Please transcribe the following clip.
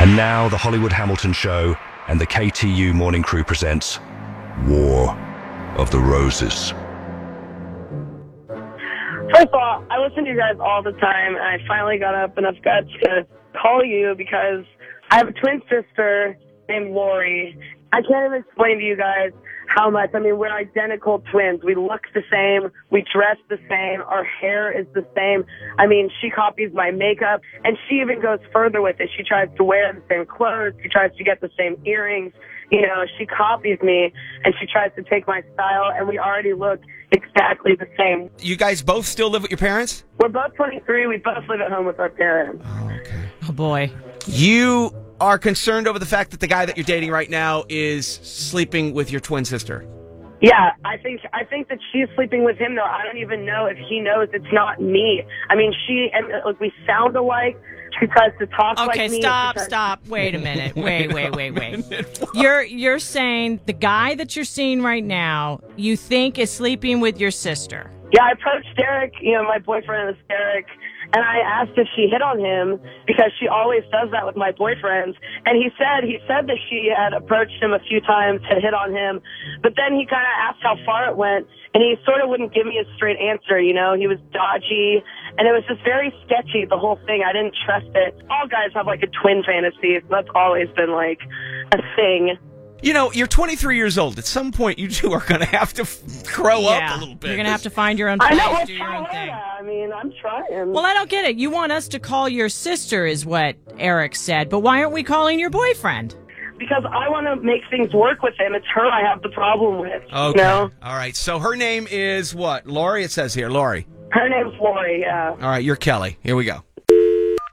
And now the Hollywood Hamilton Show and the KTU Morning Crew presents War of the Roses. First of all, I listen to you guys all the time, and I finally got up enough guts to call you because I have a twin sister named Lori. I can't even explain to you guys how much. I mean, we're identical twins. We look the same. We dress the same. Our hair is the same. I mean, she copies my makeup, and she even goes further with it. She tries to wear the same clothes. She tries to get the same earrings. You know, she copies me, and she tries to take my style, and we already look exactly the same. You guys both still live with your parents? We're both 23. We both live at home with our parents. Oh, okay. Oh, boy. You are concerned over the fact that the guy that you're dating right now is sleeping with your twin sister. Yeah, I think that she's sleeping with him, though. I don't even know if he knows it's not me. I mean, we sound alike. She tries to talk like me. Okay, stop. Wait a minute. Wait. You're saying the guy that you're seeing right now, you think is sleeping with your sister? Yeah, I approached Derek, my boyfriend is Derek, and I asked if she hit on him because she always does that with my boyfriends. And he said that she had approached him a few times, had hit on him, but then he kind of asked how far it went, and he sort of wouldn't give me a straight answer, He was dodgy, and it was just very sketchy, the whole thing. I didn't trust it. All guys have like a twin fantasy, so that's always been like a thing. You're 23 years old. At some point, you two are going to have to grow up a little bit. You're going to have to find your own place, do your own thing. I mean, I'm trying. Well, I don't get it. You want us to call your sister is what Eric said, but why aren't we calling your boyfriend? Because I want to make things work with him. It's her I have the problem with. Okay. All right. So her name is what? Lori? It says here, Lori. Her name's Lori, yeah. All right. You're Kelly. Here we go.